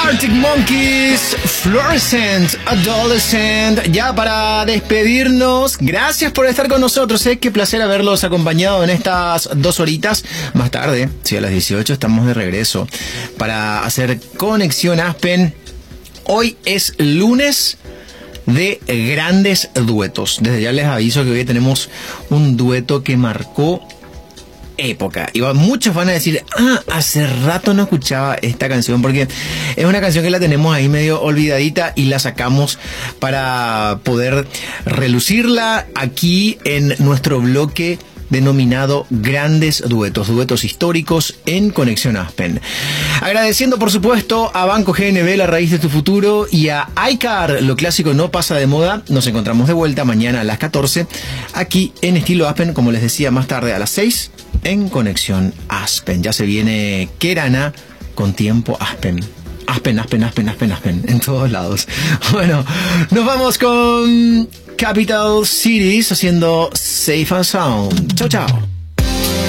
Arctic Monkeys, Fluorescent Adolescent. Ya para despedirnos, gracias por estar con nosotros. Qué placer haberlos acompañado en estas 2 horitas. Más tarde, sí, a las 18 estamos de regreso para hacer Conexión Aspen. Hoy es lunes de grandes duetos. Desde ya les aviso que hoy tenemos un dueto que marcó época. Y muchos van a decir, hace rato no escuchaba esta canción, porque es una canción que la tenemos ahí medio olvidadita y la sacamos para poder relucirla aquí en nuestro bloque denominado Grandes Duetos, duetos históricos en Conexión Aspen. Agradeciendo por supuesto a Banco GNB, la raíz de tu futuro, y a iCar, lo clásico no pasa de moda. Nos encontramos de vuelta mañana a las 14 aquí en Estilo Aspen, como les decía, más tarde a las 6 en Conexión Aspen. Ya se viene Kerana con tiempo Aspen. Aspen, Aspen, Aspen, Aspen, Aspen, en todos lados. Bueno, nos vamos con Capital Cities haciendo Safe and Sound. Chao, chao.